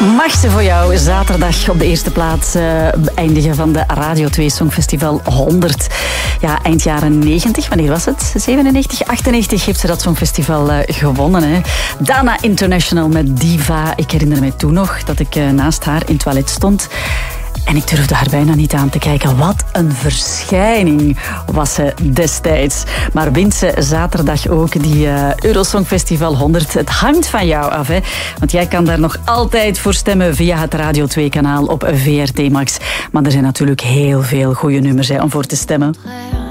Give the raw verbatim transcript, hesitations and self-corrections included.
Mag ze voor jou zaterdag op de eerste plaats uh, eindigen van de Radio twee Songfestival honderd. Ja, eind jaren negentig, wanneer was het? zevenennegentig, achtennegentig heeft ze dat Songfestival uh, gewonnen. Hè. Dana International met Diva. Ik herinner me toen nog dat ik uh, naast haar in het toilet stond. En ik durfde haar bijna niet aan te kijken. Wat een verschijning was ze destijds. Maar wint ze zaterdag ook die uh, Eurosongfestival honderd. Het hangt van jou af, hè? Want jij kan daar nog altijd voor stemmen via het Radio twee kanaal op V R T Max. Maar er zijn natuurlijk heel veel goede nummers hè, om voor te stemmen.